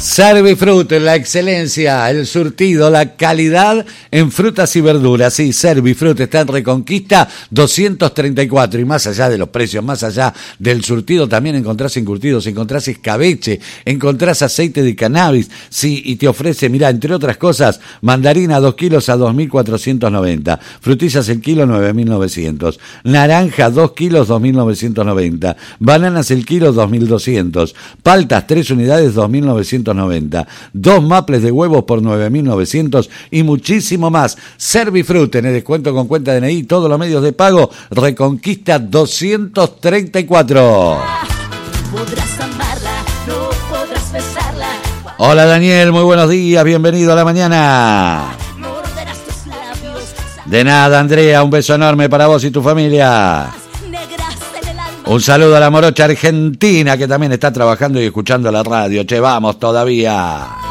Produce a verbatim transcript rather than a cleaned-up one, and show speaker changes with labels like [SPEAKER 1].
[SPEAKER 1] Servifrut, la excelencia, el surtido, la calidad en frutas y verduras. Sí, Servifrut está en Reconquista doscientos treinta y cuatro. Y más allá de los precios, más allá del surtido, también encontrás encurtidos, encontrás escabeche, encontrás aceite de cannabis. Sí, y te ofrece, mirá, entre otras cosas, mandarina dos kilos a dos mil cuatrocientos noventa. Frutillas el kilo nueve mil novecientos. Naranja dos kilos dos mil novecientos noventa. Bananas el kilo dos mil doscientos. Paltas tres unidades dos mil novecientos noventa. Dos maples de huevos por nueve mil novecientos y muchísimo más. Servifrut, en el descuento con cuenta D N I, todos los medios de pago. Reconquista doscientos treinta y cuatro.
[SPEAKER 2] Podrás amarla, no podrás besarla.
[SPEAKER 1] Hola Daniel, muy buenos días, bienvenido a la mañana.
[SPEAKER 2] Morderás tus labios.
[SPEAKER 1] De nada, Andrea, un beso enorme para vos y tu familia.
[SPEAKER 2] Negras en el alma.
[SPEAKER 1] Un saludo a la morocha argentina que también está trabajando y escuchando la radio. Che, vamos todavía.